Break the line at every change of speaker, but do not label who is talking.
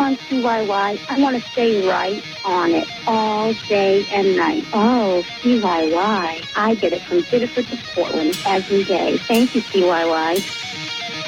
on CYY, I want to stay right on it all day and night. Oh, CYY. I get it from Biddeford to Portland every day. Thank you, CYY.